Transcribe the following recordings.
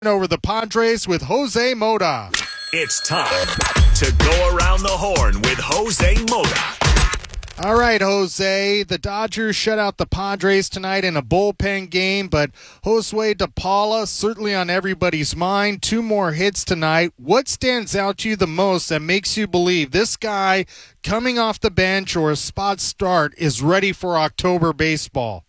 Over the Padres with Jose Mota. It's time to go around the horn with Jose Mota. All right, Jose. The Dodgers shut out the Padres tonight in a bullpen game, but Josue DePaula certainly on everybody's mind. 2 more hits tonight. What stands out to you the most that makes you believe this guy coming off the bench or a spot start is ready for October baseball?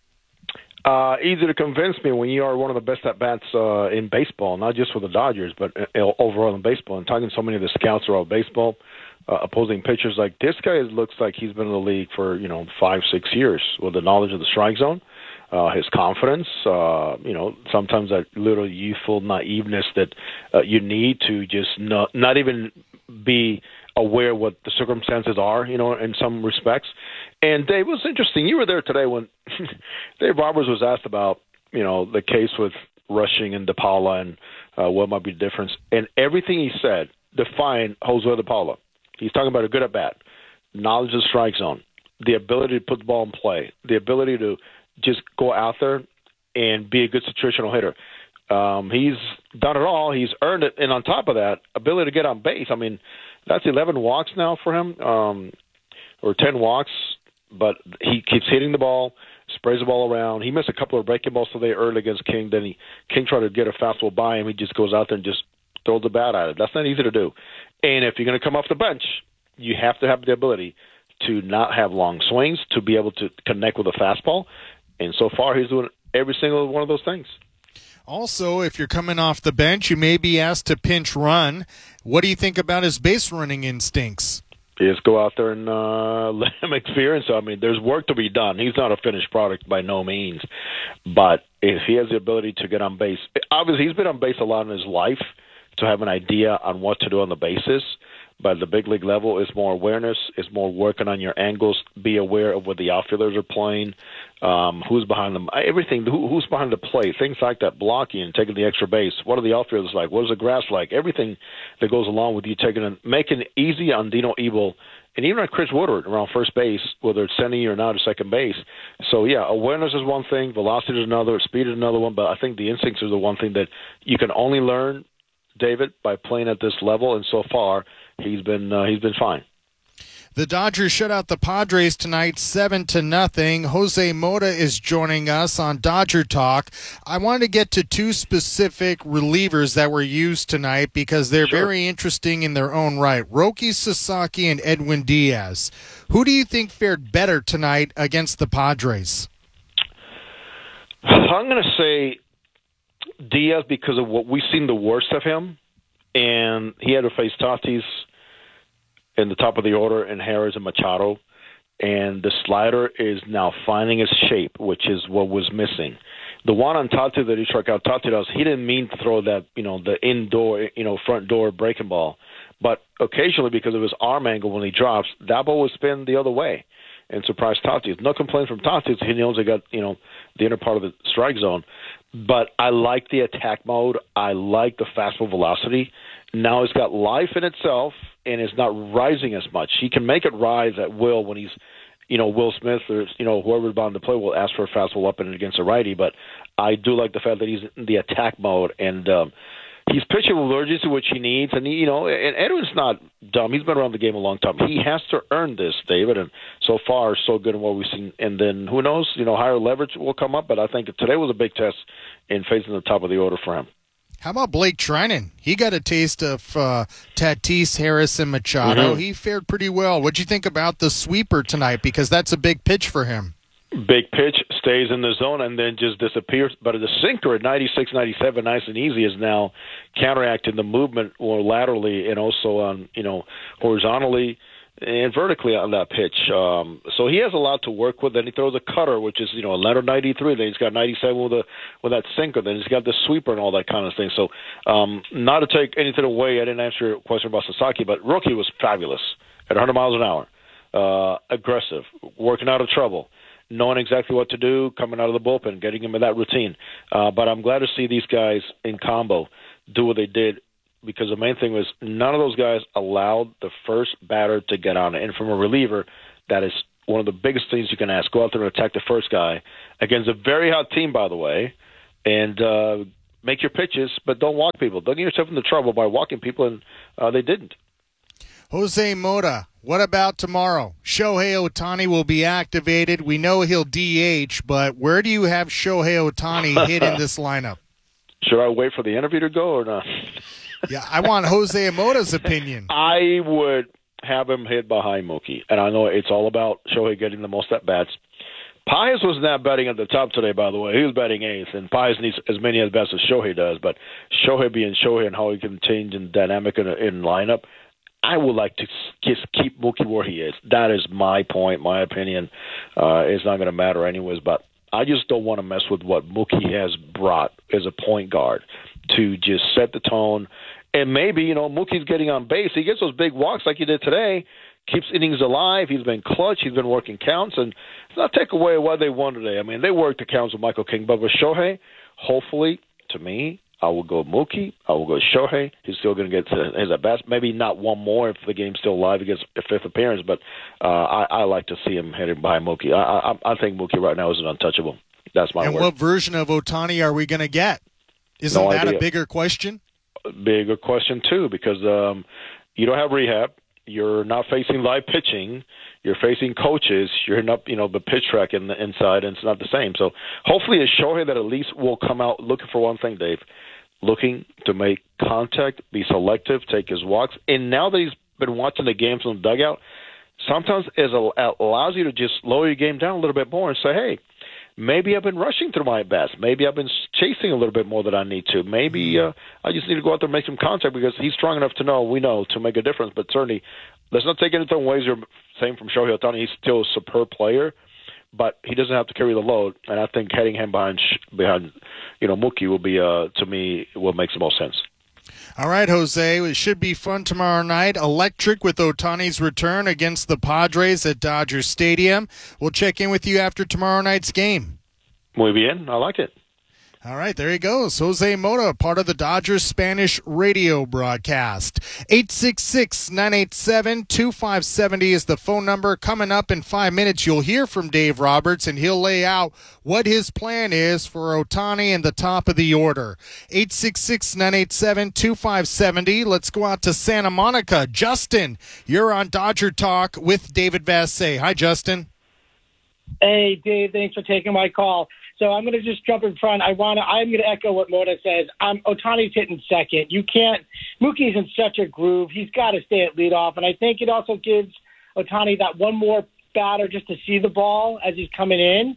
Easy to convince me when you are one of the best at-bats in baseball, not just for the Dodgers, but overall in baseball. And talking to so many of the scouts around baseball, opposing pitchers, like this guy looks like he's been in the league for, 5-6 years with the knowledge of the strike zone, his confidence, sometimes that little youthful naiveness that you need to just not even be aware what the circumstances are, in some respects. And Dave, it was interesting. You were there today when Dave Roberts was asked about, the case with Rushing and DePaula and what might be the difference. And everything he said defined Jose DePaula. He's talking about a good at-bat, knowledge of the strike zone, the ability to put the ball in play, the ability to just go out there and be a good situational hitter. He's done it all. He's earned it. And on top of that, ability to get on base. I mean, that's 11 walks now for him, or 10 walks. But he keeps hitting the ball, sprays the ball around. He missed a couple of breaking balls today early against King. Then King tried to get a fastball by him. He just goes out there and just throws the bat at it. That's not easy to do. And if you're going to come off the bench, you have to have the ability to not have long swings, to be able to connect with a fastball. And so far, he's doing every single one of those things. Also, if you're coming off the bench, you may be asked to pinch run. What do you think about his base running instincts? Just go out there and let him experience it. I mean, there's work to be done. He's not a finished product by no means. But if he has the ability to get on base, obviously he's been on base a lot in his life to have an idea on what to do on the bases. But at the big league level, it's more awareness. It's more working on your angles. Be aware of what the outfielders are playing, who's behind them, everything, who's behind the plate, things like that, blocking and taking the extra base. What are the outfielders like? What is the grass like? Everything that goes along with you making it easy on Dino Ebel and even on Chris Woodward around first base, whether it's sending you or not to second base. So, yeah, awareness is one thing, velocity is another, speed is another one, but I think the instincts are the one thing that you can only learn, David, by playing at this level, and so far he's been fine. The Dodgers shut out the Padres tonight 7-0. Jose Mota is joining us on Dodger Talk. I wanted to get to 2 specific relievers that were used tonight because they're very interesting in their own right. Roki Sasaki and Edwin Diaz. Who do you think fared better tonight against the Padres? I'm going to say Diaz because of what we've seen the worst of him. And he had to face Tatis in the top of the order and Harris and Machado. And the slider is now finding its shape, which is what was missing. The one on Tatis that he struck out Tatis, he didn't mean to throw that, the indoor, front door breaking ball. But occasionally, because of his arm angle when he drops, that ball would spin the other way and surprise Tatis. No complaint from Tatis. He knows they got, the inner part of the strike zone. But I like the attack mode. I like the fastball velocity. Now it's got life in itself, and it's not rising as much. He can make it rise at will when he's, Will Smith or, whoever's bound to play will ask for a fastball up and against a righty. But I do like the fact that he's in the attack mode, and he's pitching with urgency, which he needs. And, and Edwin's not dumb. He's been around the game a long time. He has to earn this, David, and so far so good in what we've seen. And then who knows, higher leverage will come up. But I think today was a big test in facing the top of the order for him. How about Blake Treinen? He got a taste of Tatis, Harris, and Machado. Mm-hmm. He fared pretty well. What'd you think about the sweeper tonight? Because that's a big pitch for him. Big pitch, stays in the zone, and then just disappears. But the sinker at 96, 97, nice and easy, is now counteracting the movement more laterally and also on, horizontally and vertically on that pitch. So he has a lot to work with. Then he throws a cutter, which is, a letter 93. Then he's got 97 with that sinker. Then he's got the sweeper and all that kind of thing. So not to take anything away, I didn't answer your question about Sasaki, but Roki was fabulous at 100 miles an hour. Aggressive, working out of trouble, knowing exactly what to do, coming out of the bullpen, getting him in that routine. But I'm glad to see these guys in combo do what they did, because the main thing was none of those guys allowed the first batter to get on it. And from a reliever, that is one of the biggest things you can ask. Go out there and attack the first guy against a very hot team, by the way, and make your pitches, but don't walk people. Don't get yourself into trouble by walking people, and they didn't. Jose Mota, what about tomorrow? Shohei Ohtani will be activated. We know he'll DH, but where do you have Shohei Ohtani hit in this lineup? Should I wait for the interview to go or not? Yeah, I want Jose Mota's opinion. I would have him hit behind Mookie, and I know it's all about Shohei getting the most at-bats. Pius was not batting at the top today, by the way. He was batting eighth, and Pius needs as many at-bats as Shohei does, but Shohei being Shohei and how he can change in dynamic in lineup, I would like to just keep Mookie where he is. That is my point, my opinion. It's not going to matter anyways, but I just don't want to mess with what Mookie has brought as a point guard to just set the tone. And maybe, Mookie's getting on base. He gets those big walks like he did today, keeps innings alive. He's been clutch. He's been working counts. And it's not take away what they won today. I mean, they worked the counts with Michael King. But with Shohei, hopefully, to me, I will go Mookie. I will go Shohei. He's still going to get his at-bats. Maybe not one more if the game's still alive. He gets a fifth appearance. But I like to see him hitting behind Mookie. I think Mookie right now is an untouchable. That's my word. And what version of Ohtani are we going to get? Isn't that a bigger question? Bigger question, too, because you don't have rehab. You're not facing live pitching. You're facing coaches. You're not, the pitch track in the inside, and it's not the same. So hopefully a Shohei that at least will come out looking for one thing, Dave, looking to make contact, be selective, take his walks. And now that he's been watching the games from the dugout, sometimes it allows you to just lower your game down a little bit more and say, hey, maybe I've been rushing through my at-bats. Maybe I've been chasing a little bit more than I need to. Maybe I just need to go out there and make some contact because he's strong enough to make a difference. But certainly, let's not take anything away you're saying from Shohei Ohtani. He's still a superb player, but he doesn't have to carry the load. And I think heading him behind Mookie will be, to me, what makes the most sense. All right, Jose, it should be fun tomorrow night. Electric with Ohtani's return against the Padres at Dodger Stadium. We'll check in with you after tomorrow night's game. Muy bien. I like it. All right, there he goes. Jose Mota, part of the Dodgers Spanish radio broadcast. 866-987-2570 is the phone number. Coming up in 5 minutes, you'll hear from Dave Roberts, and he'll lay out what his plan is for Ohtani and the top of the order. 866-987-2570. Let's go out to Santa Monica. Justin, you're on Dodger Talk with David Vassegh. Hi, Justin. Hey, Dave. Thanks for taking my call. So I'm going to just jump in front. I'm going to echo what Mota says. Ohtani's hitting second. Mookie's in such a groove. He's got to stay at leadoff. And I think it also gives Ohtani that one more batter just to see the ball as he's coming in.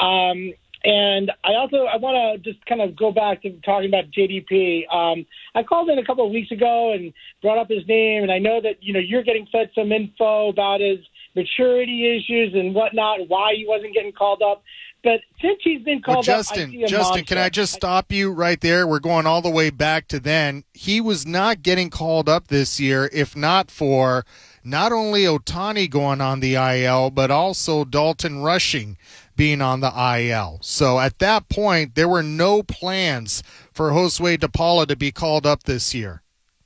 And I want to just kind of go back to talking about JDP. I called in a couple of weeks ago and brought up his name. And I know that, you're getting fed some info about his maturity issues and whatnot, why he wasn't getting called up. But since he's been called up, I see a Justin, can I just stop you right there? We're going all the way back to then. He was not getting called up this year, if not for not only Ohtani going on the IL, but also Dalton Rushing being on the IL. So at that point, there were no plans for Josue DePaula to be called up this year.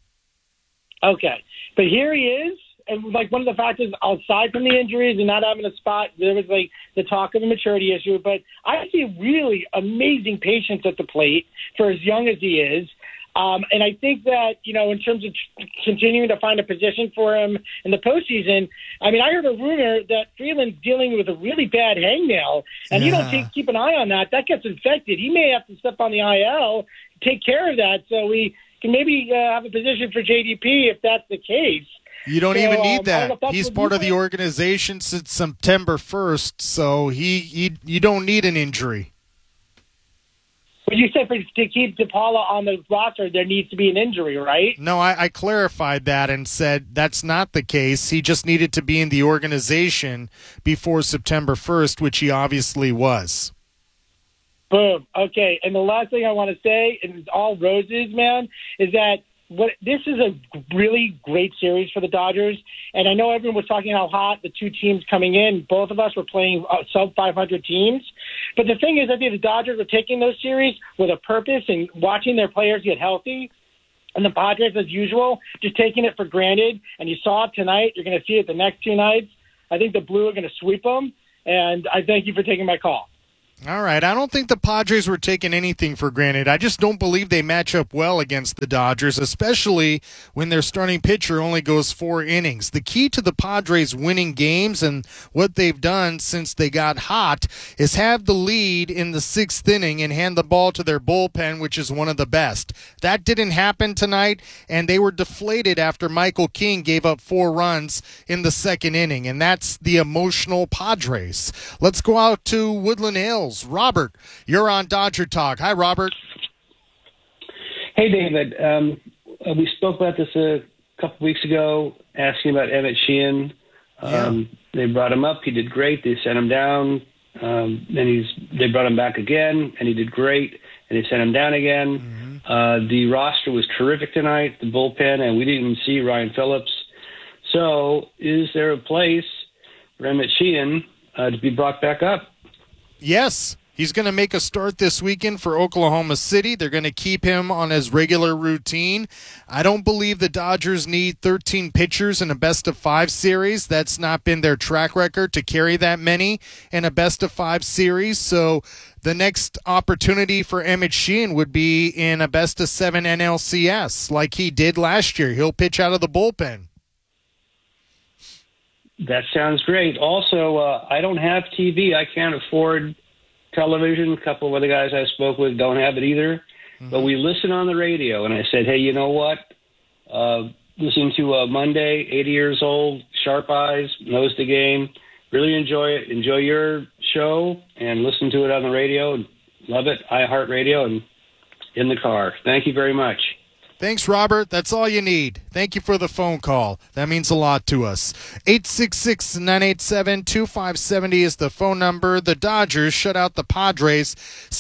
Okay. But here he is. And one of the factors, aside from the injuries and not having a spot, there was the talk of a maturity issue. But I see really amazing patience at the plate for as young as he is. And I think that, in terms of continuing to find a position for him in the postseason, I heard a rumor that Freeland's dealing with a really bad hangnail, and you don't keep an eye on that. That gets infected. He may have to step on the IL, take care of that, so we can maybe have a position for JDP if that's the case. You don't even need that. He's part of the organization since September 1st, so you don't need an injury. But you said to keep DePaula on the roster, there needs to be an injury, right? No, I clarified that and said that's not the case. He just needed to be in the organization before September 1st, which he obviously was. Boom. Okay, and the last thing I want to say, and it's all roses, man, is that this is a really great series for the Dodgers, and I know everyone was talking how hot the two teams coming in. Both of us were playing sub-500 teams. But the thing is, I think the Dodgers are taking those series with a purpose and watching their players get healthy. And the Padres, as usual, just taking it for granted. And you saw it tonight. You're going to see it the next two nights. I think the Blue are going to sweep them, and I thank you for taking my call. All right. I don't think the Padres were taking anything for granted. I just don't believe they match up well against the Dodgers, especially when their starting pitcher only goes 4 innings. The key to the Padres winning games and what they've done since they got hot is have the lead in the 6th inning and hand the ball to their bullpen, which is one of the best. That didn't happen tonight, and they were deflated after Michael King gave up 4 runs in the 2nd inning, and that's the emotional Padres. Let's go out to Woodland Hills. Robert, you're on Dodger Talk. Hi, Robert. Hey, David. We spoke about this a couple weeks ago, asking about Emmett Sheehan. They brought him up. He did great. They sent him down. Then they brought him back again, and he did great. And they sent him down again. The roster was terrific tonight, the bullpen, and we didn't even see Ryan Phillips. So is there a place for Emmett Sheehan to be brought back up? Yes. He's going to make a start this weekend for Oklahoma City. They're going to keep him on his regular routine. I don't believe the Dodgers need 13 pitchers in a best-of-5 series. That's not been their track record to carry that many in a best-of-5 series. So the next opportunity for Emmett Sheehan would be in a best-of-7 NLCS like he did last year. He'll pitch out of the bullpen. That sounds great. Also, I don't have TV. I can't afford television. A couple of other guys I spoke with don't have it either. But we listen on the radio, and I said, hey, you know what? Listen to Monday, 80 years old, sharp eyes, knows the game. Really enjoy it. Enjoy your show and listen to it on the radio. Love it. iHeartRadio and in the car. Thank you very much. Thanks, Robert. That's all you need. Thank you for the phone call. That means a lot to us. 866-987-2570 is the phone number. The Dodgers shut out the Padres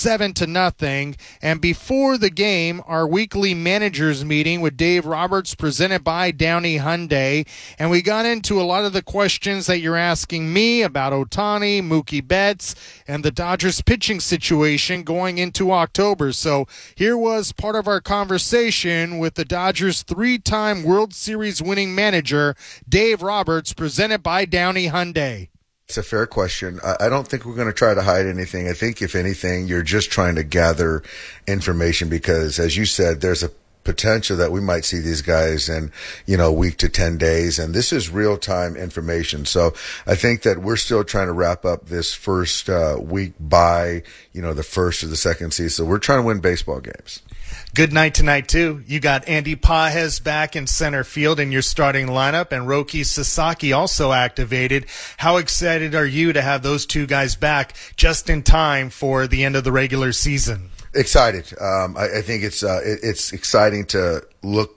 7-0. And before the game, our weekly managers meeting with Dave Roberts presented by Downey Hyundai. And we got into a lot of the questions that you're asking me about Ohtani, Mookie Betts, and the Dodgers pitching situation going into October. So here was part of our conversation with the Dodgers' 3-time World Series winning manager, Dave Roberts, presented by Downey Hyundai. It's a fair question. I don't think we're going to try to hide anything. I think, if anything, you're just trying to gather information because, as you said, there's a potential that we might see these guys in, week to 10 days. And this is real-time information. So I think that we're still trying to wrap up this first week by, the first or the second season. So we're trying to win baseball games. Good night tonight, too. You got Andy Pages back in center field in your starting lineup, and Roki Sasaki also activated. How excited are you to have those two guys back just in time for the end of the regular season? Excited. I think it's exciting to look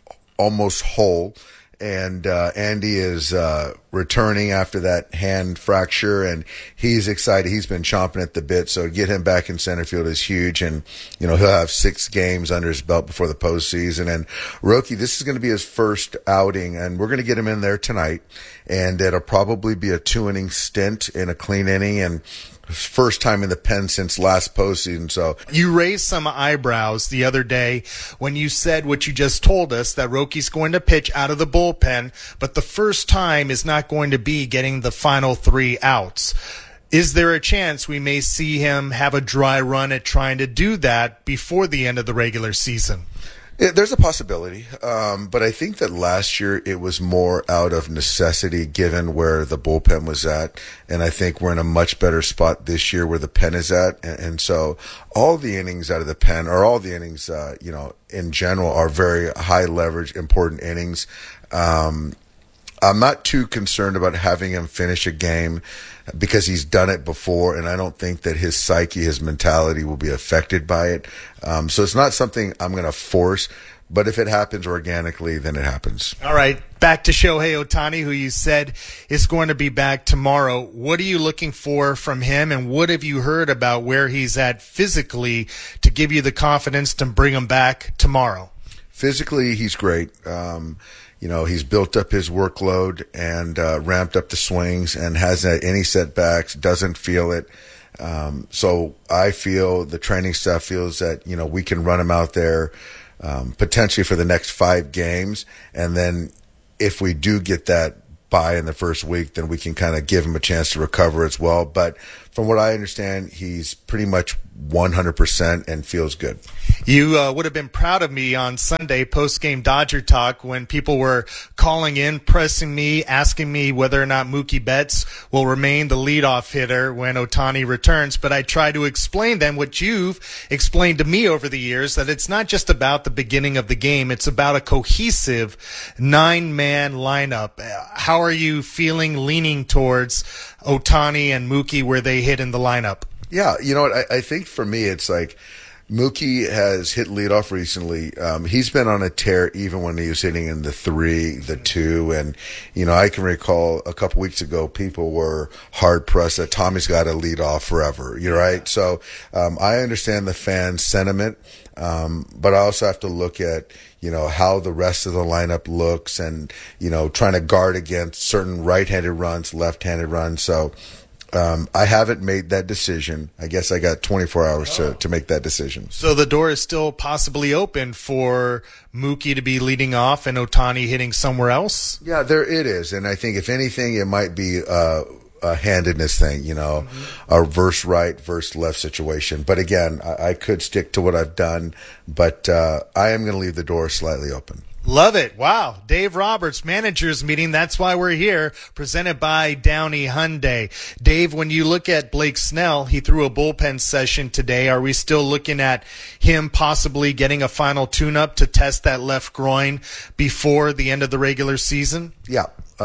almost whole. And Andy is returning after that hand fracture, and he's excited. He's been chomping at the bit, so to get him back in center field is huge. And, he'll have 6 games under his belt before the postseason. And Roki, this is going to be his first outing, and we're going to get him in there tonight. And it'll probably be a 2-inning stint in a clean inning, and first time in the pen since last postseason. So you raised some eyebrows the other day when you said what you just told us, that Roki's going to pitch out of the bullpen, but the first time is not going to be getting the final 3 outs. Is there a chance we may see him have a dry run at trying to do that before the end of the regular season? There's a possibility, but I think that last year it was more out of necessity given where the bullpen was at, and I think we're in a much better spot this year where the pen is at, and so all the innings out of the pen, or all the innings, in general, are very high leverage, important innings. I'm not too concerned about having him finish a game because he's done it before, and I don't think that his psyche, his mentality will be affected by it. So it's not something I'm going to force, but if it happens organically, then it happens. All right, back to Shohei Ohtani, who you said is going to be back tomorrow. What are you looking for from him, and what have you heard about where he's at physically to give you the confidence to bring him back tomorrow? Physically, he's great. He's built up his workload and ramped up the swings and hasn't had any setbacks, doesn't feel it. So I feel the training staff feels that, we can run him out there potentially for the next 5 games. And then if we do get that bye in the first week, then we can kind of give him a chance to recover as well. But from what I understand, he's pretty much 100% and feels good. You would have been proud of me on Sunday post-game Dodger Talk when people were calling in, pressing me, asking me whether or not Mookie Betts will remain the leadoff hitter when Ohtani returns. But I try to explain them what you've explained to me over the years, that it's not just about the beginning of the game. It's about a cohesive 9-man lineup. How are you feeling, leaning towards Ohtani and Mookie where they hit in the lineup? Yeah, you know what? I think for me, it's like Mookie has hit leadoff recently. He's been on a tear even when he was hitting in the 3, the 2. And, you know, I can recall a couple weeks ago, people were hard pressed that Tommy's got to lead off forever. You're right. So I understand the fan sentiment, but I also have to look at, you know, how the rest of the lineup looks and, you know, trying to guard against certain right-handed runs, left-handed runs. So I haven't made that decision. I guess I got 24 hours to make that decision. So the door is still possibly open for Mookie to be leading off and Ohtani hitting somewhere else? Yeah, it is. And I think if anything, it might be a handedness thing, you know, a verse right, verse left situation. But again, I could stick to what I've done, but I am going to leave the door slightly open. Love it. Wow. Dave Roberts, managers meeting. That's why we're here. Presented by Downey Hyundai. Dave, when you look at Blake Snell, he threw a bullpen session today. Are we still looking at him possibly getting a final tune-up to test that left groin before the end of the regular season? Yeah.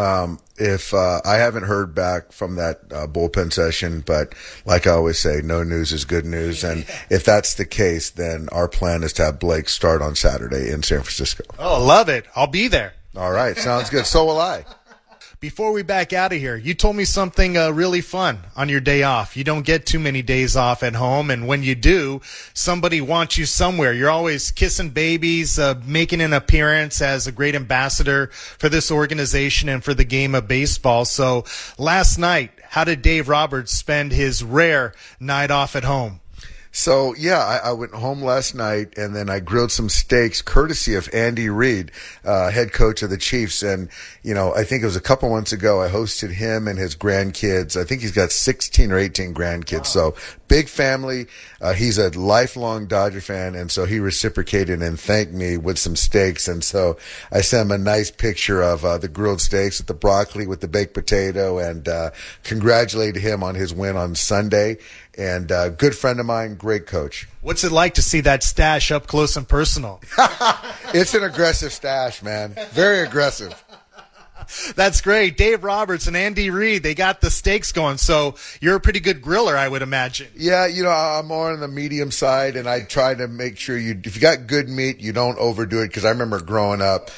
If I haven't heard back from that bullpen session, but like I always say, no news is good news. And if that's the case, then our plan is to have Blake start on Saturday in San Francisco. Oh, love it. I'll be there. All right. Sounds good. So will I. Before we back out of here, you told me something really fun on your day off. You don't get too many days off at home, and when you do, somebody wants you somewhere. You're always kissing babies, making an appearance as a great ambassador for this organization and for the game of baseball. So last night, how did Dave Roberts spend his rare night off at home? So, yeah, I went home last night, and then I grilled some steaks courtesy of Andy Reid, head coach of the Chiefs. And, you know, I think it was a couple months ago I hosted him and his grandkids. I think he's got 16 or 18 grandkids. Wow. So, big family. He's a lifelong Dodger fan, and so he reciprocated and thanked me with some steaks. And so I sent him a nice picture of the grilled steaks with the broccoli, with the baked potato, and congratulated him on his win on Sunday. And good friend of mine, great coach. What's it like to see that stash up close and personal? It's an aggressive stash, man. Very aggressive. That's great. Dave Roberts and Andy Reid, they got the steaks going. So you're a pretty good griller, I would imagine. Yeah, you know, I'm more on the medium side, and I try to make sure if you got good meat, you don't overdo it. Because I remember growing up,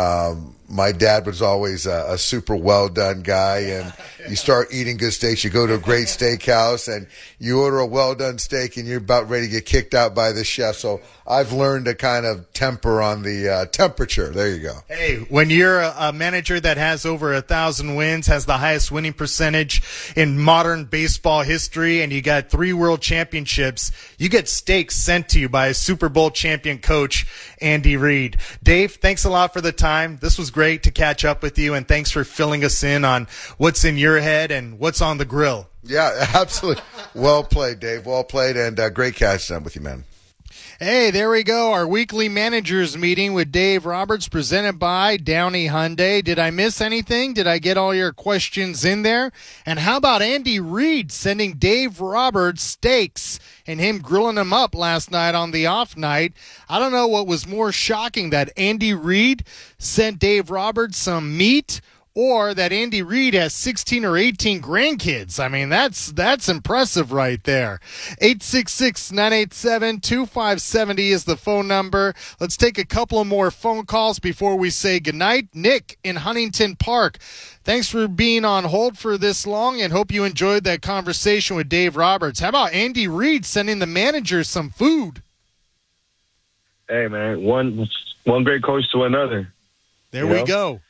my dad was always a super well-done guy, and you start eating good steaks, you go to a great steakhouse, and you order a well-done steak, and you're about ready to get kicked out by the chef. So I've learned to kind of temper on the temperature. There you go. Hey, when you're a manager that has over 1,000 wins, has the highest winning percentage in modern baseball history, and you got 3 world championships, you get steaks sent to you by a Super Bowl champion coach, Andy Reid. Dave, thanks a lot for the time. This was great to catch up with you, and thanks for filling us in on what's in your head and what's on the grill. Yeah, absolutely. Well played, Dave. Well played, and great catching up with you, man. Hey, there we go. Our weekly managers meeting with Dave Roberts, presented by Downey Hyundai. Did I miss anything? Did I get all your questions in there? And how about Andy Reid sending Dave Roberts steaks and him grilling them up last night on the off night? I don't know what was more shocking, that Andy Reid sent Dave Roberts some meat, or that Andy Reid has 16 or 18 grandkids. I mean, that's impressive right there. 866-987-2570 is the phone number. Let's take a couple of more phone calls before we say goodnight. Nick in Huntington Park, thanks for being on hold for this long, and hope you enjoyed that conversation with Dave Roberts. How about Andy Reid sending the manager some food? Hey, man, one great coach to another. There we go.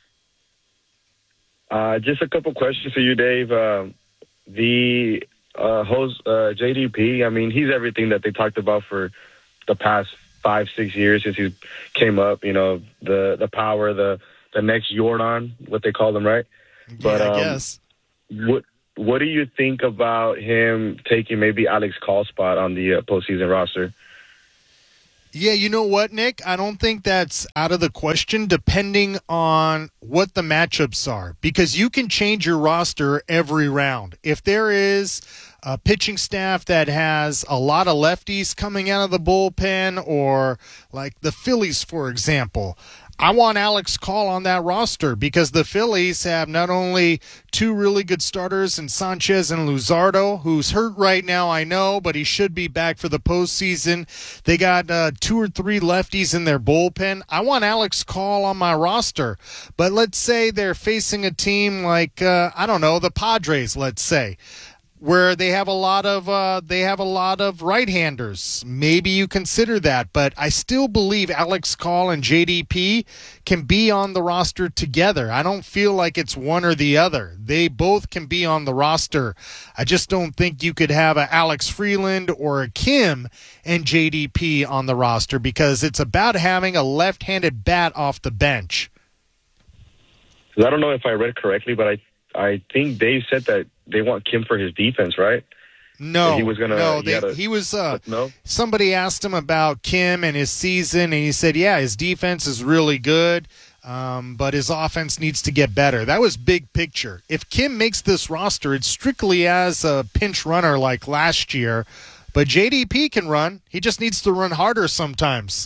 Just a couple questions for you, Dave. The host, JDP, I mean, he's everything that they talked about for the past 5-6 years since he came up, you know, the power, the next Jordan, what they call him, right? But I guess. What do you think about him taking maybe Alex Call's spot on the postseason roster? Yeah, you know what, Nick? I don't think that's out of the question depending on what the matchups are, because you can change your roster every round. If there is a pitching staff that has a lot of lefties coming out of the bullpen, or like the Phillies, for example, I want Alex Call on that roster because the Phillies have not only two really good starters in Sanchez and Luzardo, who's hurt right now, I know, but he should be back for the postseason. They got 2 or 3 lefties in their bullpen. I want Alex Call on my roster. But let's say they're facing a team like, I don't know, the Padres, let's say, where they have a lot of right-handers. Maybe you consider that, but I still believe Alex Call and JDP can be on the roster together. I don't feel like it's one or the other. They both can be on the roster. I just don't think you could have a Alex Freeland or a Kim and JDP on the roster, because it's about having a left-handed bat off the bench. I don't know if I read correctly, but I think Dave said that they want Kim for his defense, right? No, he was gonna. No. Somebody asked him about Kim and his season, and he said, "Yeah, his defense is really good, but his offense needs to get better." That was big picture. If Kim makes this roster, it's strictly as a pinch runner like last year. But JDP can run. He just needs to run harder sometimes.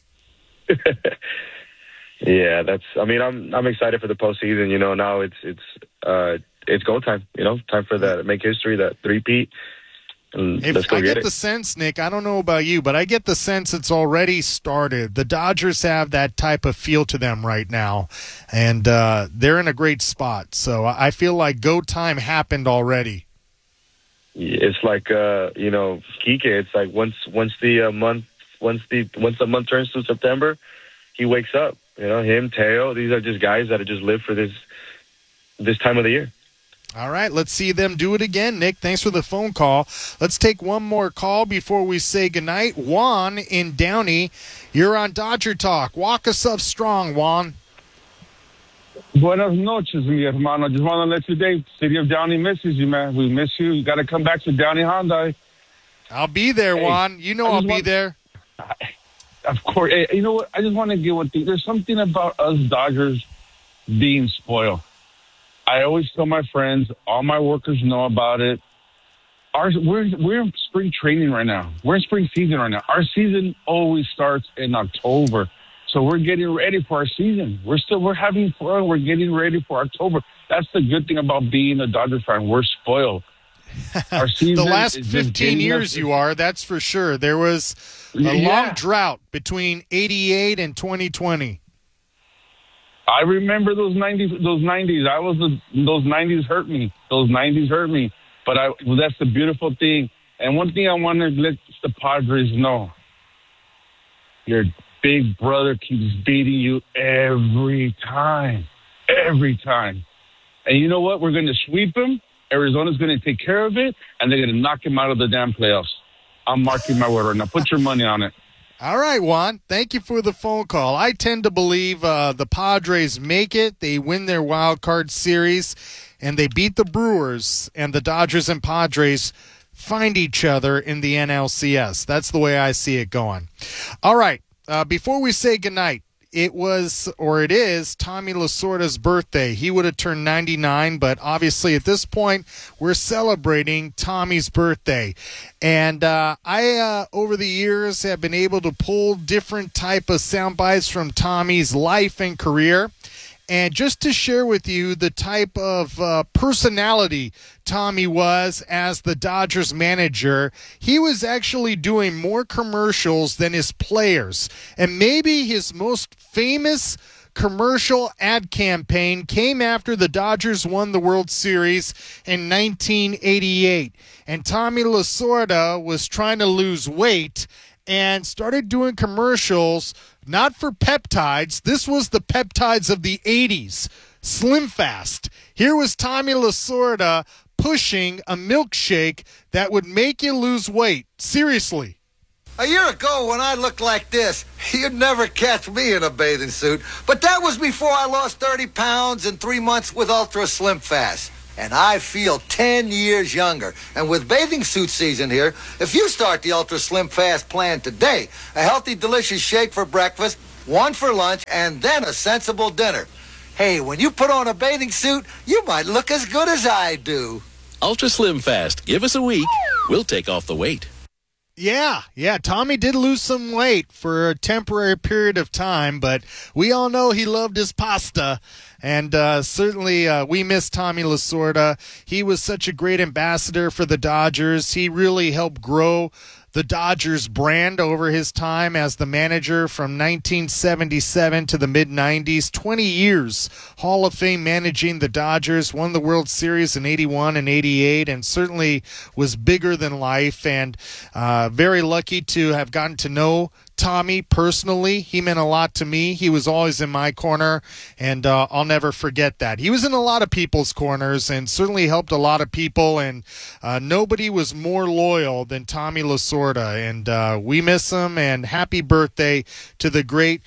Yeah, I'm excited for the postseason. You know, now it's go time. You know, time for that make history, that three-peat. Let's go I get the sense, Nick, I don't know about you, but I get the sense it's already started. The Dodgers have that type of feel to them right now, and they're in a great spot. So I feel like go time happened already. It's like Kike. It's like once the month turns to September, he wakes up. You know, him, Teo, these are just guys that just live for this time of the year. All right, let's see them do it again. Nick, thanks for the phone call. Let's take one more call before we say goodnight. Juan in Downey, you're on Dodger Talk. Walk us up strong, Juan. Buenas noches, mi hermano. Just want to let you know, City of Downey misses you, man. We miss you. You got to come back to Downey Hyundai. I'll be there, Juan. You know I'll be there. Of course. Hey, you know what? I just want to get one thing. There's something about us Dodgers being spoiled. I always tell my friends, all my workers know about it. We're in spring training right now. We're in spring season right now. Our season always starts in October. So we're getting ready for our season. We're having fun. We're getting ready for October. That's the good thing about being a Dodger fan. We're spoiled. Our season the last 15 years you are, that's for sure. There was a long drought between 88 and 2020. I remember those 90s. Those 90s hurt me. Those 90s hurt me. But that's the beautiful thing. And one thing I want to let the Padres know: your big brother keeps beating you every time. Every time. And you know what? We're going to sweep him. Arizona's going to take care of it, and they're going to knock him out of the damn playoffs. I'm marking my word right now. Put your money on it. All right, Juan. Thank you for the phone call. I tend to believe the Padres make it. They win their wild card series, and they beat the Brewers, and the Dodgers and Padres find each other in the NLCS. That's the way I see it going. All right. Before we say goodnight, it is Tommy Lasorda's birthday. He would have turned 99, but obviously at this point, we're celebrating Tommy's birthday. And I, over the years, have been able to pull different type of sound bites from Tommy's life and career. And just to share with you the type of personality Tommy was as the Dodgers manager, he was actually doing more commercials than his players. And maybe his most famous commercial ad campaign came after the Dodgers won the World Series in 1988. And Tommy Lasorda was trying to lose weight and started doing commercials not for peptides. This was the peptides of the 80s. Slim Fast. Here was Tommy Lasorda pushing a milkshake that would make you lose weight. Seriously. A year ago, when I looked like this, you'd never catch me in a bathing suit. But that was before I lost 30 pounds in 3 months with Ultra Slim Fast. And I feel 10 years younger. And with bathing suit season here, if you start the Ultra Slim Fast plan today, a healthy, delicious shake for breakfast, one for lunch, and then a sensible dinner. Hey, when you put on a bathing suit, you might look as good as I do. Ultra Slim Fast. Give us a week. We'll take off the weight. Yeah, Tommy did lose some weight for a temporary period of time, but we all know he loved his pasta, and certainly we miss Tommy Lasorda. He was such a great ambassador for the Dodgers. He really helped grow the Dodgers brand over his time as the manager from 1977 to the mid-90s. 20 years, Hall of Fame managing the Dodgers, won the World Series in 81 and 88, and certainly was bigger than life, and very lucky to have gotten to know Tommy personally. He meant a lot to me. He was always in my corner, and I'll never forget that. He was in a lot of people's corners and certainly helped a lot of people, and nobody was more loyal than Tommy Lasorda, and we miss him, and happy birthday to the great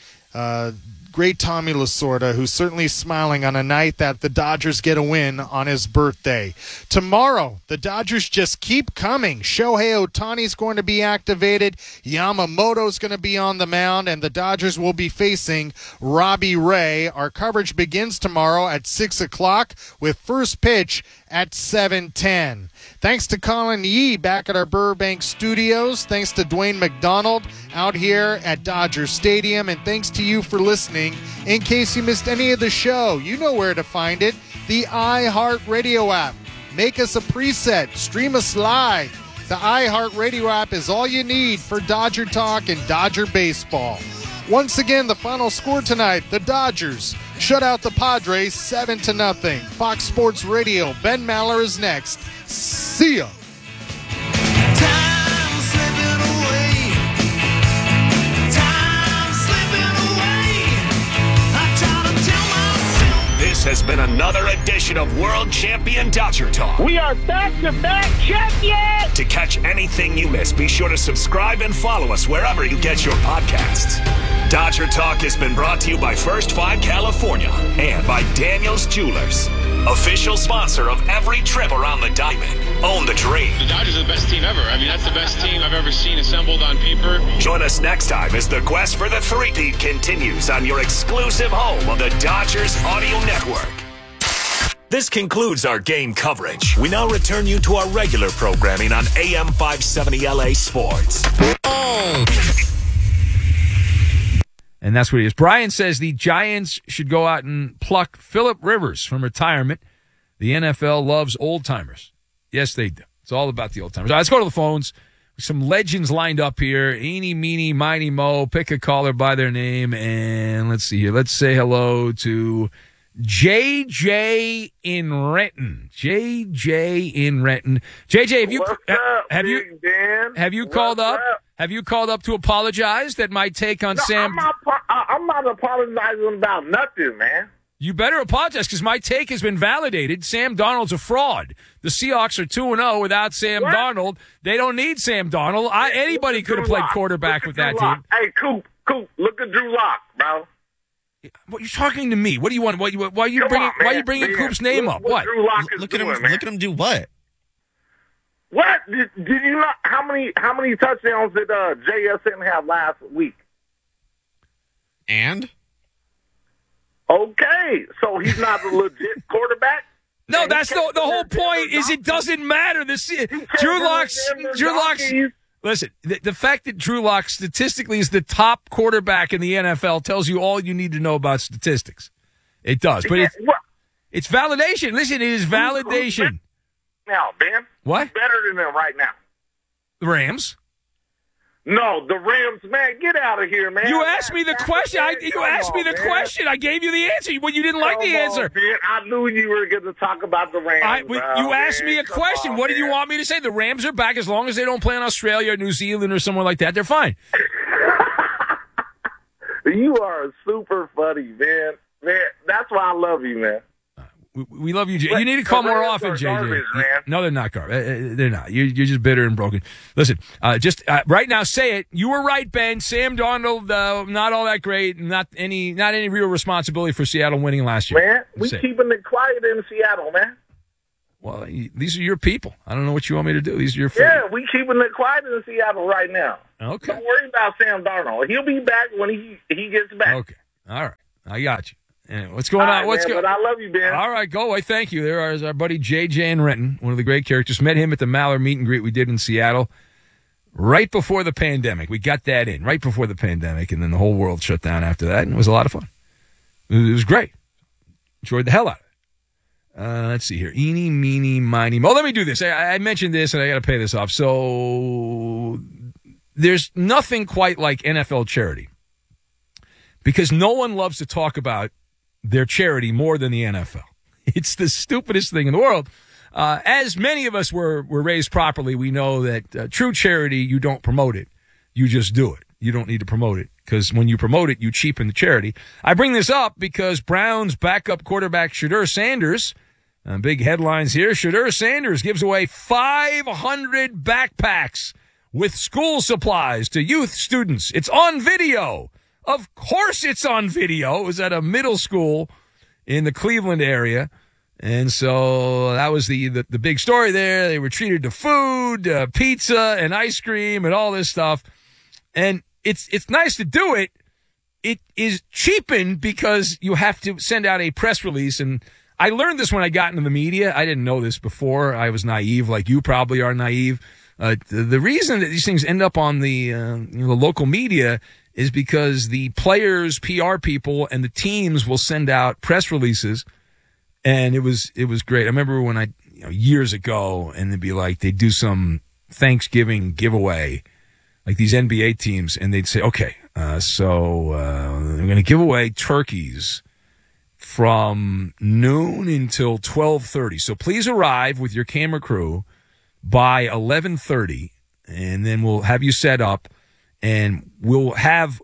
Tommy Lasorda, who's certainly smiling on a night that the Dodgers get a win on his birthday. Tomorrow, the Dodgers just keep coming. Shohei Ohtani's going to be activated. Yamamoto's going to be on the mound, and the Dodgers will be facing Robbie Ray. Our coverage begins tomorrow at 6 o'clock with first pitch at 7:10. Thanks to Colin Yee back at our Burbank studios. Thanks to Dwayne McDonald out here at Dodger Stadium. And thanks to you for listening. In case you missed any of the show, you know where to find it. The iHeartRadio app. Make us a preset. Stream us live. The iHeartRadio app is all you need for Dodger talk and Dodger baseball. Once again, the final score tonight, the Dodgers shut out the Padres 7-0. Fox Sports Radio, Ben Maller is next. See ya. This has been another edition of World Champion Dodger Talk. We are back-to-back champions! To catch anything you miss, be sure to subscribe and follow us wherever you get your podcasts. Dodger Talk has been brought to you by First Five California and by Daniels Jewelers, official sponsor of every trip around the diamond. Own the dream. The Dodgers are the best team ever. I mean, that's the best team I've ever seen assembled on paper. Join us next time as the quest for the three-peat continues on your exclusive home of the Dodgers Audio Network. This concludes our game coverage. We now return you to our regular programming on AM 570 LA Sports. And that's what it is. Brian says the Giants should go out and pluck Phillip Rivers from retirement. The NFL loves old-timers. Yes, they do. It's all about the old-timers. All right, let's go to the phones. Some legends lined up here. Eeny, meeny, miny, mo. Pick a caller by their name. And let's see here. Let's say hello to JJ in Renton. JJ in Renton. JJ, have you called up? Have you called up to apologize that my take on Sam? I'm not apologizing about nothing, man. You better apologize because my take has been validated. Sam Darnold's a fraud. The Seahawks are 2-0 without Sam Darnold. They don't need Sam Darnold. Anybody could have played quarterback with that team. Hey, Coop, look at Drew Lock, bro. What, you're talking to me? What do you want? Why are you bringing Coop's name up? What? Drew Lock is look at doing, him. man. Look at him do what? What did you not? How many touchdowns did JSN have last week? And okay, so he's not a legit quarterback. No, that's the whole point. Is it doesn't matter. Drew Lock's. Listen, the fact that Drew Lock statistically is the top quarterback in the NFL tells you all you need to know about statistics. It does, but it's validation. Listen, it is validation. Now, Ben, what? Who's better than them right now? The Rams. No, the Rams, man, get out of here, man. You asked me the question. Question. I gave you the answer. Well, you didn't like the answer. Man. I knew you were going to talk about the Rams. You asked me a question. What do you want me to say? The Rams are back as long as they don't play in Australia or New Zealand or somewhere like that. They're fine. You are super funny, man. Man, that's why I love you, man. We love you, Jay. You need to call more often, JJ. Garbage, man. No, they're not garbage. They're not. You're just bitter and broken. Listen, just right now, say it. You were right, Ben. Sam Darnold, not all that great. Not any real responsibility for Seattle winning last year. Man, we keeping it quiet in Seattle, man. Well, these are your people. I don't know what you want me to do. These are your friends. Yeah, we keeping it quiet in Seattle right now. Okay. Don't worry about Sam Darnold. He'll be back when he gets back. Okay. All right. I got you. Anyway, what's going on? What's going on? I love you, Ben. All right, go away. Thank you. There is our buddy JJ in Renton, one of the great characters. Met him at the Maller meet and greet we did in Seattle right before the pandemic. We got that in right before the pandemic, and then the whole world shut down after that, and it was a lot of fun. It was great. Enjoyed the hell out of it. Let's see here. Eeny, meeny, miny, mo. Let me do this. I mentioned this, and I got to pay this off. So there's nothing quite like NFL charity because no one loves to talk about their charity more than the NFL. It's the stupidest thing in the world. As many of us were raised properly, we know that true charity, you don't promote it. You just do it. You don't need to promote it because when you promote it, you cheapen the charity. I bring this up because Browns backup quarterback Shedeur Sanders, big headlines here, Shedeur Sanders gives away 500 backpacks with school supplies to youth students. It's on video. Of course it's on video. It was at a middle school in the Cleveland area. And so that was the big story there. They were treated to food, pizza, and ice cream and all this stuff. And it's nice to do it. It is cheapened because you have to send out a press release. And I learned this when I got into the media. I didn't know this before. I was naive, like you probably are naive. The reason that these things end up on the local media is because the players, PR people, and the teams will send out press releases, and it was great. I remember when years ago, and they'd do some Thanksgiving giveaway, like these NBA teams, and they'd say, okay, so we're going to give away turkeys from noon until 12:30. So please arrive with your camera crew by 11:30, and then we'll have you set up. And we'll have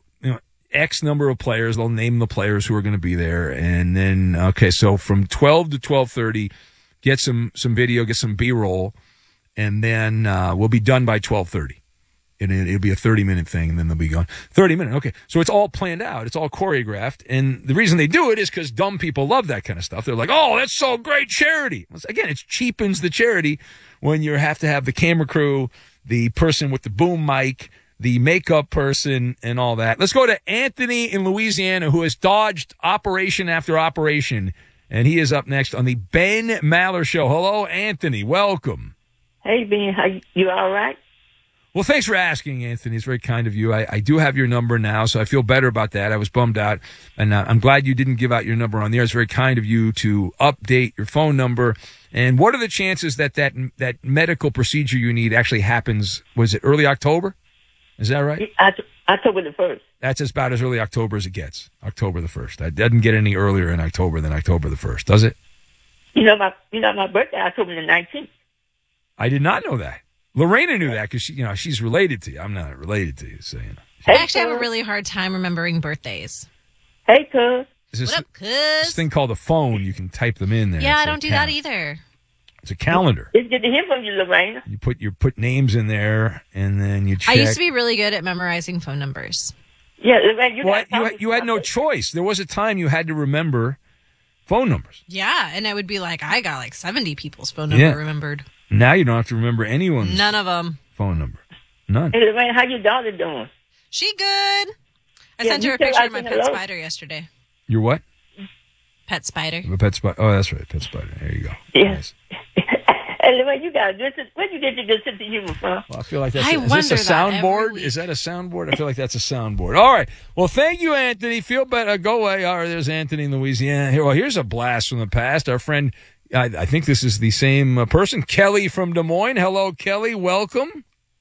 X number of players. They'll name the players who are going to be there. And then, okay, so from 12 to 12:30, get some video, get some B-roll, and then we'll be done by 12:30. And it'll be a 30-minute thing, and then they'll be gone. 30 minutes, okay. So it's all planned out. It's all choreographed. And the reason they do it is because dumb people love that kind of stuff. They're like, oh, that's so great charity. Again, it cheapens the charity when you have to have the camera crew, the person with the boom mic, the makeup person, and all that. Let's go to Anthony in Louisiana, who has dodged operation after operation, and he is up next on the Ben Maller Show. Hello, Anthony. Welcome. Hey, Ben. You all right? Well, thanks for asking, Anthony. It's very kind of you. I do have your number now, so I feel better about that. I was bummed out, and I'm glad you didn't give out your number on the air. It's very kind of you to update your phone number. And what are the chances that medical procedure you need actually happens, was it early October? Is that right? October the 1st. That's about as early October as it gets. October the 1st. That doesn't get any earlier in October than October the 1st, does it? You know my birthday, October the 19th. I did not know that. Lorena knew that because she's related to you. I'm not related to you, so I actually have a really hard time remembering birthdays. Hey, cuz. What up, cuz? This thing called a phone. You can type them in there. Yeah, I don't do that either. It's a calendar. It's good to hear from you, Lorraine. You put names in there, and then you check. I used to be really good at memorizing phone numbers. Yeah, Lorraine, you had no choice. There was a time you had to remember phone numbers. Yeah, and I would be like, I got like 70 people's phone number remembered. Now you don't have to remember anyone's. None of them. Phone number. None. Hey, Lorraine, how your daughter doing? She good. I sent her a picture of my pet spider yesterday. Your what? Pet spider. A pet spider. Oh, that's right. Pet spider. There you go. Yeah. Nice. Hey, Lorraine, you got a good sense. Where'd you get your good sense of humor from? Well, I feel like that's is this a soundboard? Is that a soundboard? I feel like that's a soundboard. All right. Well, thank you, Anthony. Feel better. Go away. All right, there's Anthony in Louisiana. Here's a blast from the past. Our friend, I think this is the same person, Kelly from Des Moines. Hello, Kelly. Welcome.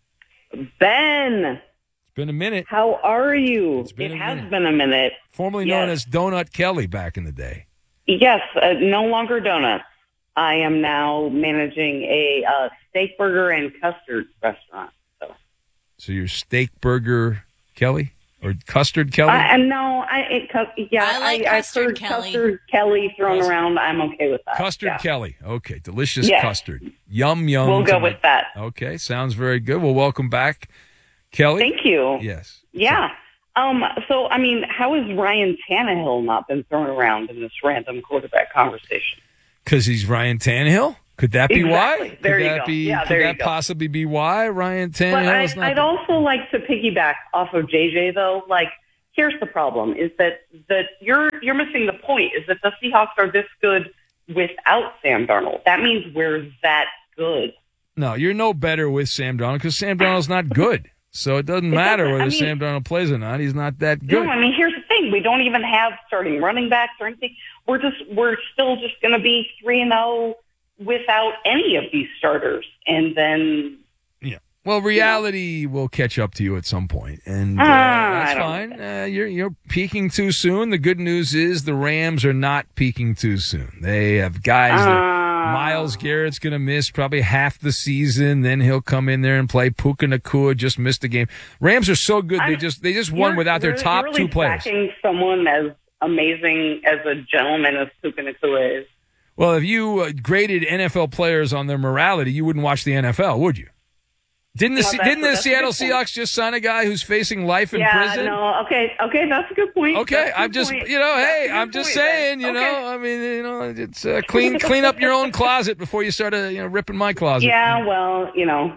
Ben. It's been a minute. How are you? It has been a minute. Formerly known as Donut Kelly back in the day. Yes, no longer donuts. I am now managing a steak burger and custard restaurant. So you're Steak Burger Kelly? Or Custard Kelly? No, I like I've heard Custard Kelly thrown around. I'm okay with that. Custard Kelly. Okay, delicious Yes. custard. Yum, yum. We'll go with that. Okay, sounds very good. Well, welcome back, Kelly. Thank you. Yes. Yeah. So, I mean, how has Ryan Tannehill not been thrown around in this random quarterback conversation? Because he's Ryan Tannehill? Could that be Exactly. why? There could you that go. Be, Yeah, could there you that go. possibly be why Ryan Tannehill is But not? I'd also like to piggyback off of JJ, though. Like, here's the problem: is that you're missing the point. Is that the Seahawks are this good without Sam Darnold? That means we're that good. No, you're no better with Sam Darnold because Sam Darnold's not good. So it doesn't matter whether Sam Darnold plays or not. He's not that good. No, I mean, here's the thing: we don't even have starting running backs or anything. We're still just going to be 3-0 without any of these starters, and then. Well, reality will catch up to you at some point, and I that's don't fine. You're peaking too soon. The good news is the Rams are not peaking too soon. They have guys that Myles Garrett's going to miss probably half the season. Then he'll come in there and play. Puka Nacua just missed a game. Rams are so good. They just won without their top really two players. Backing someone as amazing as a gentleman as Puka Nacua is. Well, if you graded NFL players on their morality, you wouldn't watch the NFL, would you? Didn't the Seattle Seahawks just sign a guy who's facing life in prison? No, okay, that's a good point. Okay, I'm just, I'm just saying, I mean, it's clean up your own closet before you start, ripping my closet. Yeah, well,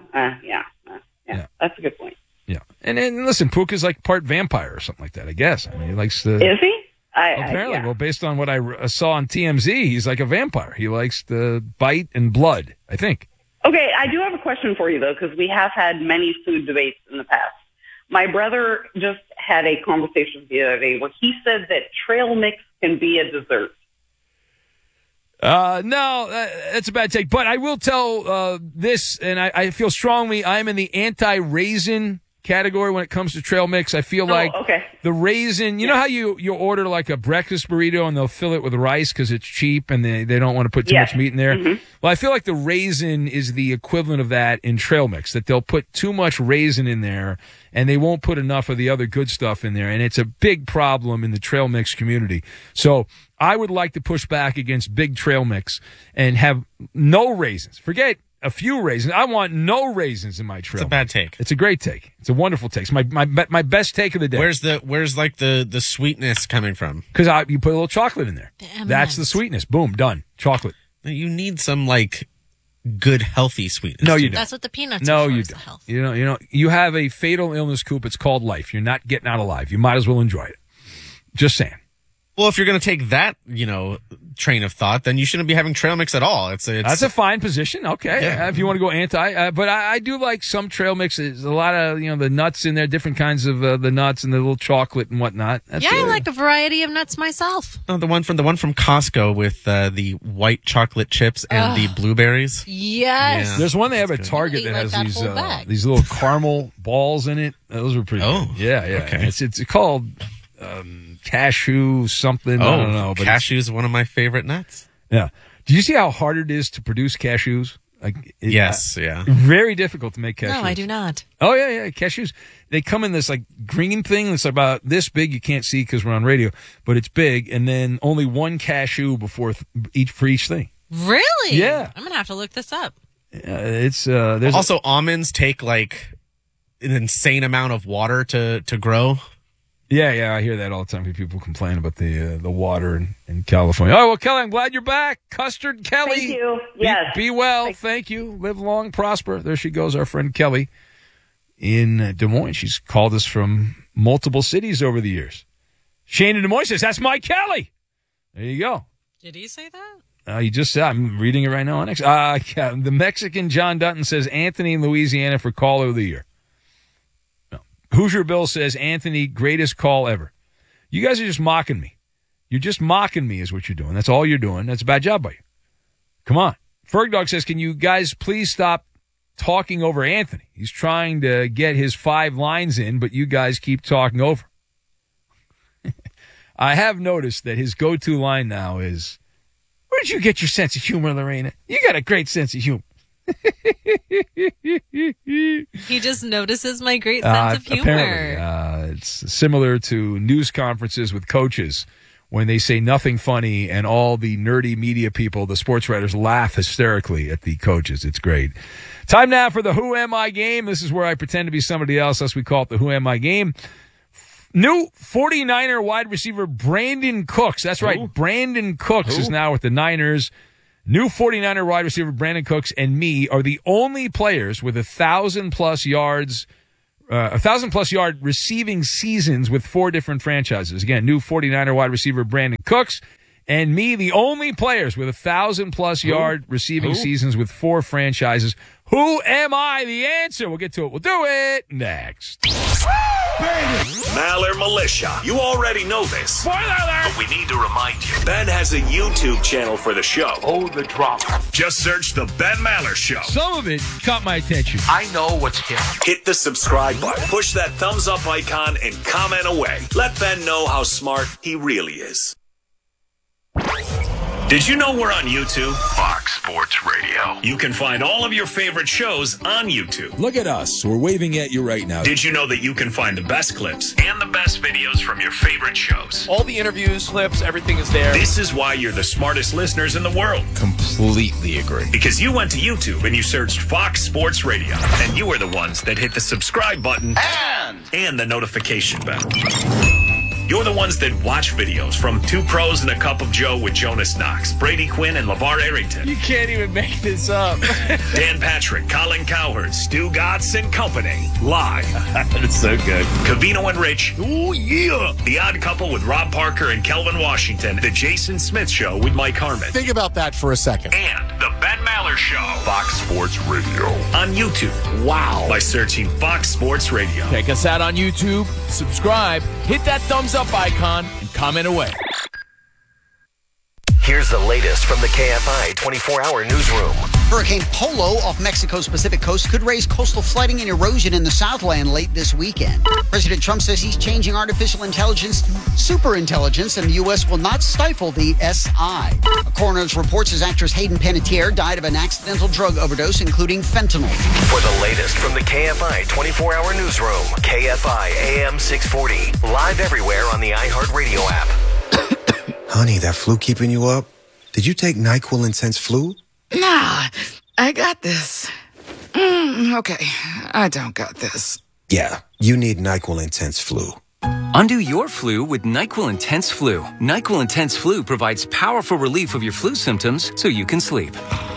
that's a good point. Yeah, and listen, Puka's like part vampire or something like that, I guess. I mean, he likes to. Is he? Apparently, well, based on what I saw on TMZ, he's like a vampire. He likes to bite and blood, I think. Okay, I do have a question for you, though, because we have had many food debates in the past. My brother just had a conversation the other day where he said that trail mix can be a dessert. No, that's a bad take. But I will tell this, and I feel strongly I'm in the anti-raisin category when it comes to trail mix. I feel like the raisin, you know how you order like a breakfast burrito and they'll fill it with rice because it's cheap and they don't want to put too much meat in there? Mm-hmm. Well, I feel like the raisin is the equivalent of that in trail mix, that they'll put too much raisin in there and they won't put enough of the other good stuff in there. And it's a big problem in the trail mix community. So I would like to push back against big trail mix and have no raisins. Forget a few raisins. I want no raisins in my trail. It's a bad take. It's a great take. It's a wonderful take. It's my best take of the day. Where's like the sweetness coming from? Because you put a little chocolate in there. That's the sweetness. Boom, done. Chocolate. You need some like good healthy sweetness. No, you don't. That's what the peanuts No, are for, you is the don't. health. You have a fatal illness, Coop. It's called life. You're not getting out alive. You might as well enjoy it. Just saying. Well, if you're going to take that, train of thought, then you shouldn't be having trail mix at all. It's That's a fine position. Okay. Yeah. If you want to go anti, but I do like some trail mixes. A lot of, the nuts in there, different kinds of the nuts and the little chocolate and whatnot. I like a variety of nuts myself. Oh, the one from Costco with the white chocolate chips and the blueberries. Yes. Yeah. There's one they have at Target that has these little caramel balls in it. Those are pretty good. Yeah. Okay. It's called cashew something. I don't know. But cashew is one of my favorite nuts. Yeah. Do you see how hard it is to produce cashews? Yes. Very difficult to make cashews. No, I do not. Oh, yeah. Cashews, they come in this like green thing that's about this big. You can't see because we're on radio, but it's big. And then only one cashew for each thing. Really? Yeah. I'm going to have to look this up. It's there's also almonds take like an insane amount of water to grow. Yeah, I hear that all the time. People complain about the water in California. Oh, well, Kelly, I'm glad you're back. Custard Kelly. Thank you. Yes. Be well. Thank you. Live long, prosper. There she goes, our friend Kelly in Des Moines. She's called us from multiple cities over the years. Shane in Des Moines says, that's my Kelly. There you go. Did he say that? You just said, I'm reading it right now on X. The Mexican John Dutton says, Anthony in Louisiana for Caller of the Year. Hoosier Bill says, Anthony, greatest call ever. You guys are just mocking me. You're just mocking me is what you're doing. That's all you're doing. That's a bad job by you. Come on. Fergdog says, can you guys please stop talking over Anthony? He's trying to get his 5 lines in, but you guys keep talking over. I have noticed that his go-to line now is, where did you get your sense of humor, Lorena? You got a great sense of humor. He just notices my great sense of humor. Apparently, It's similar to news conferences with coaches when they say nothing funny and all the nerdy media people, the sports writers, laugh hysterically at the coaches. It's great. Time now for the Who Am I game. This is where I pretend to be somebody else. Thus we call it the Who Am I game. New 49er wide receiver Brandon Cooks. That's right. Brandon Cooks is now with the Niners. New 49er wide receiver Brandon Cooks and me are the only players with 1,000-plus yards, 1,000-plus yard receiving seasons with 4 different franchises. Again, new 49er wide receiver Brandon Cooks and me, the only players with 1,000-plus yard receiving seasons with 4 franchises. Who am I? The answer. We'll get to it. We'll do it next. Maller Militia. You already know this. Spoiler alert! But we need to remind you. Ben has a YouTube channel for the show. Oh, the drama. Just search The Ben Maller Show. Some of it caught my attention. I know what's here. Hit the subscribe button. Push that thumbs up icon and comment away. Let Ben know how smart he really is. Did you know we're on YouTube? Fox Sports Radio. You can find all of your favorite shows on YouTube. Look at us. We're waving at you right now. Did you know that you can find the best clips and the best videos from your favorite shows? All the interviews, clips, everything is there. This is why you're the smartest listeners in the world. Completely agree. Because you went to YouTube and you searched Fox Sports Radio. And you were the ones that hit the subscribe button and the notification bell. You're the ones that watch videos from Two Pros and a Cup of Joe with Jonas Knox, Brady Quinn, and LeVar Arrington. You can't even make this up. Dan Patrick, Colin Cowherd, Stu Gotts and Company. Live. That's so good. Cavino and Rich. Oh, yeah. The Odd Couple with Rob Parker and Kelvin Washington. The Jason Smith Show with Mike Harmon. Think about that for a second. And the Ben Maller Show. Fox Sports Radio. On YouTube. Wow. By searching Fox Sports Radio. Check us out on YouTube. Subscribe. Hit that thumbs up icon and comment away. Here's the latest from the KFI 24-hour newsroom. Hurricane Polo off Mexico's Pacific coast could raise coastal flooding and erosion in the Southland late this weekend. President Trump says he's changing artificial intelligence to superintelligence, and the U.S. will not stifle the SI. A coroner reports his actress Hayden Panettiere died of an accidental drug overdose, including fentanyl. For the latest from the KFI 24-hour newsroom, KFI AM 640, live everywhere on the iHeartRadio app. Honey, that flu keeping you up? Did you take NyQuil Intense Flu? Nah, I got this. Okay, I don't got this. Yeah, you need NyQuil Intense Flu. Undo your flu with NyQuil Intense Flu. NyQuil Intense Flu provides powerful relief of your flu symptoms so you can sleep.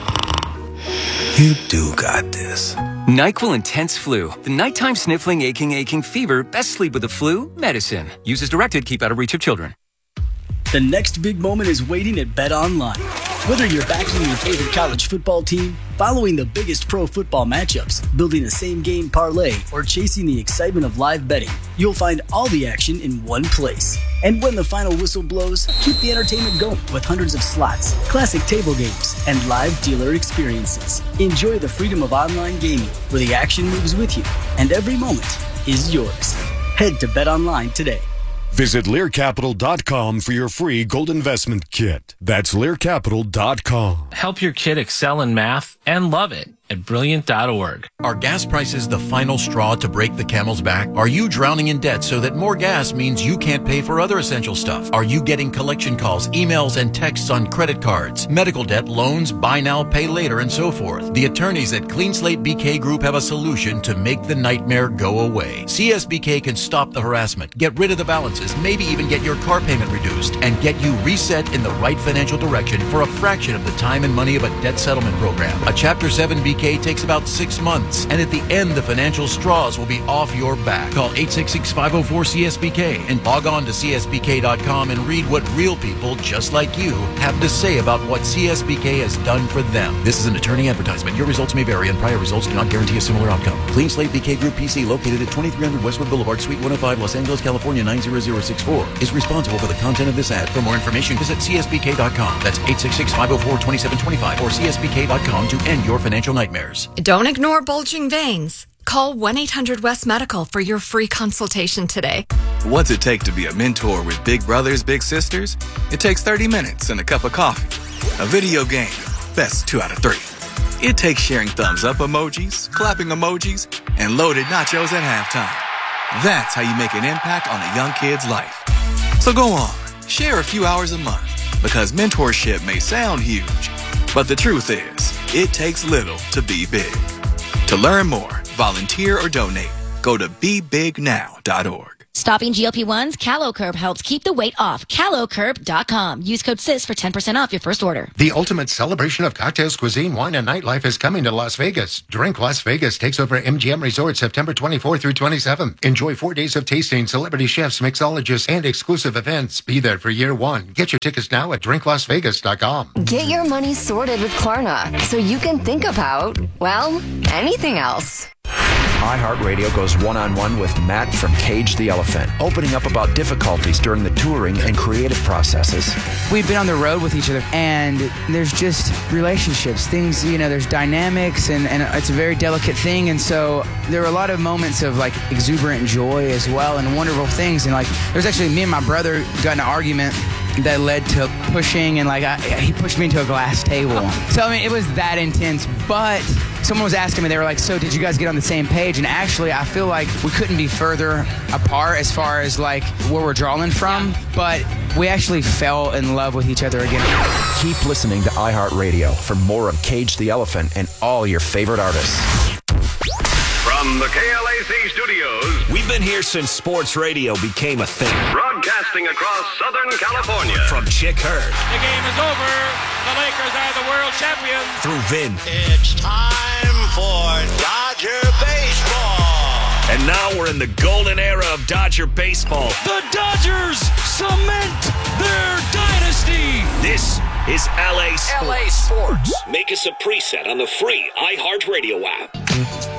You do got this. NyQuil Intense Flu. The nighttime sniffling, aching fever. Best sleep with the flu medicine. Use as directed. Keep out of reach of children. The next big moment is waiting at BetOnline. Whether you're backing your favorite college football team, following the biggest pro football matchups, building a same-game parlay, or chasing the excitement of live betting, you'll find all the action in one place. And when the final whistle blows, keep the entertainment going with hundreds of slots, classic table games, and live dealer experiences. Enjoy the freedom of online gaming, where the action moves with you, and every moment is yours. Head to BetOnline today. Visit LearCapital.com for your free gold investment kit. That's LearCapital.com. Help your kid excel in math and love it at Brilliant.org. Are gas prices the final straw to break the camel's back? Are you drowning in debt so that more gas means you can't pay for other essential stuff? Are you getting collection calls, emails, and texts on credit cards, medical debt, loans, buy now, pay later, and so forth? The attorneys at Clean Slate BK Group have a solution to make the nightmare go away. CSBK can stop the harassment, get rid of the balances, maybe even get your car payment reduced, and get you reset in the right financial direction for a fraction of the time and money of a debt settlement program. A Chapter 7 BK takes about 6 months, and at the end, the financial straws will be off your back. Call 866-504-CSBK and log on to CSBK.com and read what real people just like you have to say about what CSBK has done for them. This is an attorney advertisement. Your results may vary, and prior results do not guarantee a similar outcome. Clean Slate BK Group PC, located at 2300 Westwood Boulevard, Suite 105, Los Angeles, California 90064, is responsible for the content of this ad. For more information, visit CSBK.com. That's 866-504-2725 or CSBK.com to end your financial nightmares. Don't ignore bulging veins. Call 1-800-WEST-MEDICAL for your free consultation today. What's it take to be a mentor with big brothers, big sisters? It takes 30 minutes and a cup of coffee. A video game. That's 2 out of 3. It takes sharing thumbs up emojis, clapping emojis, and loaded nachos at halftime. That's how you make an impact on a young kid's life. So go on, share a few hours a month, because mentorship may sound huge, but the truth is, it takes little to be big. To learn more, volunteer, or donate, go to BeBigNow.org. Stopping GLP-1s, CaloCurb helps keep the weight off. CaloCurb.com. Use code SIS for 10% off your first order. The ultimate celebration of cocktails, cuisine, wine, and nightlife is coming to Las Vegas. Drink Las Vegas takes over MGM Resort September 24 through 27. Enjoy 4 days of tasting, celebrity chefs, mixologists, and exclusive events. Be there for year one. Get your tickets now at drinklasvegas.com. Get your money sorted with Klarna so you can think about, well, anything else. iHeartRadio goes one-on-one with Matt from Cage the Elephant, opening up about difficulties during the touring and creative processes. We've been on the road with each other, and there's just relationships, things, there's dynamics, and it's a very delicate thing, and so there were a lot of moments of, exuberant joy as well, and wonderful things, and, there's actually, me and my brother got in an argument that led to pushing, and, he pushed me into a glass table. So, it was that intense, but someone was asking me, they were like, so did you guys get on the same page? And actually, I feel like we couldn't be further apart as far as, where we're drawing from, but we actually fell in love with each other again. Keep listening to iHeartRadio for more of Cage the Elephant and all your favorite artists. From the KLAC studios, we've been here since sports radio became a thing. Broadcasting across Southern California. From Chick Hearn. The game is over. The Lakers are the world champions. Through Vin. It's time for Dodger baseball. And now we're in the golden era of Dodger baseball. The Dodgers cement their dynasty. This is LA Sports. Make us a preset on the free iHeartRadio app.